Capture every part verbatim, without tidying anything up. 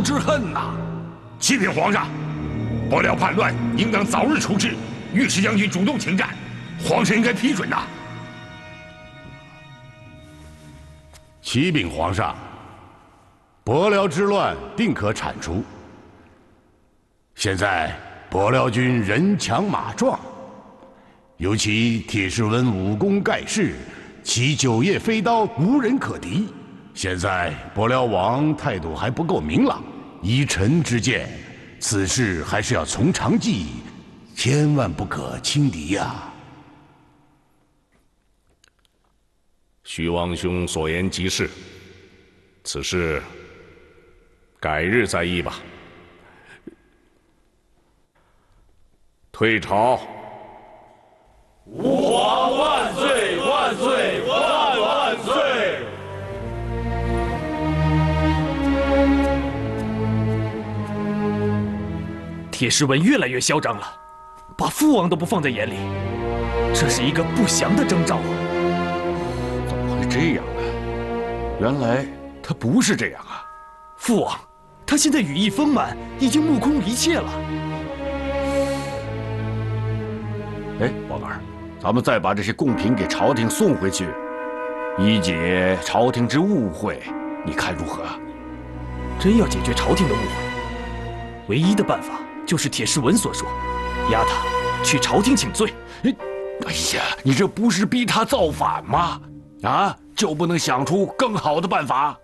仇之恨呐！ 启禀皇上，伯辽叛乱，应当早日处置。御史将军主动请战，皇上应该批准呐。 启禀皇上，伯辽之乱定可铲除。现在伯辽军人强马壮，尤其铁士文武功盖世，其九叶飞刀无人可敌。现在伯辽王态度还不够明朗，依臣之见，此事还是要从长计议，千万不可轻敌呀。 徐王兄所言极是，此事改日再议吧。退朝。 吾皇万岁万岁万万岁！ 铁石文越来越嚣张了，把父王都不放在眼里，这是一个不祥的征兆啊！ 怎么会这样呢？原来他不是这样啊！ 父王，他现在羽翼丰满，已经目空一切了。 哎，王儿，咱们再把这些贡品给朝廷送回去，以解朝廷之误会，你看如何？ 真要解决朝廷的误会，唯一的办法就是铁石文所说，押他去朝廷请罪。 哎呀，你这不是逼他造反吗？啊，就不能想出更好的办法？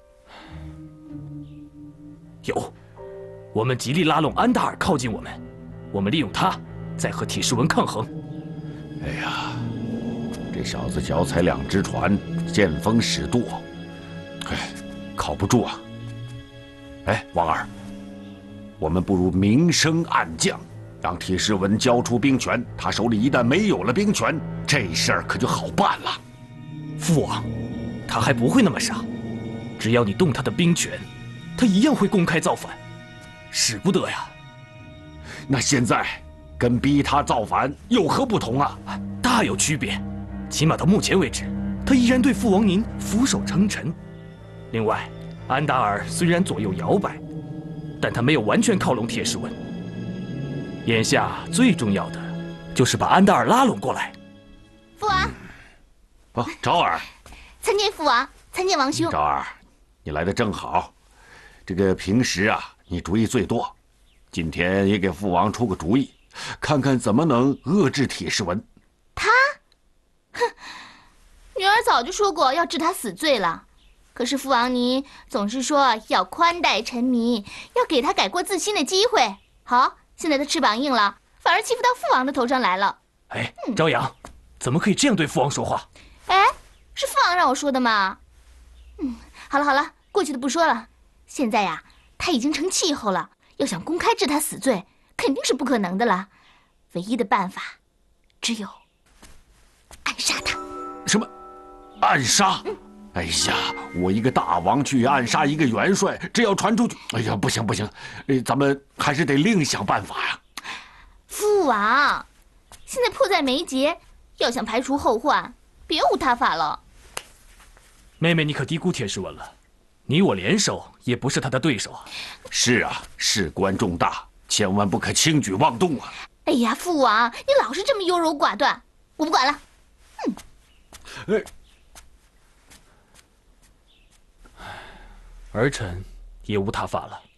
有，我们极力拉拢安达尔靠近我们，我们利用他，再和铁石文抗衡。 哎呀，这小子脚踩两只船，见风使舵，哎，靠不住啊！哎，王儿，我们不如明升暗降，让铁石文交出兵权。他手里一旦没有了兵权，这事儿可就好办了。 父王，他还不会那么傻，只要你动他的兵权，他一样会公开造反，使不得呀。 那现在跟逼他造反有何不同啊？ 大有区别，起码到目前为止，他依然对父王您俯首称臣。另外，安达尔虽然左右摇摆，但他没有完全靠拢铁石文。眼下最重要的就是把安达尔拉拢过来。 父王， 哦，昭儿， 参见父王，参见王兄。 昭儿，你来的正好。这个平时啊，你主意最多，今天也给父王出个主意，看看怎么能遏制铁石文。 他，哼，女儿早就说过要治他死罪了。可是父王您总是说要宽待臣民，要给他改过自新的机会。好，现在他翅膀硬了，反而欺负到父王的头上来了。 哎，朝阳，怎么可以这样对父王说话？ 哎，是父王让我说的嘛。嗯，好了好了，过去的不说了。现在呀，他已经成气候了，要想公开治他死罪，肯定是不可能的了。唯一的办法，只有暗杀他。 什么？暗杀？嗯哎呀，我一个大王去暗杀一个元帅，这要传出去，哎呀，不行不行，呃，咱们还是得另想办法呀。 父王，现在迫在眉睫，要想排除后患，别无他法了。 妹妹，你可低估铁石文了，你我联手也不是他的对手啊。 是啊，事关重大，千万不可轻举妄动啊。 哎呀，父王，你老是这么优柔寡断，我不管了。嗯。 哎。 儿臣也无他法了。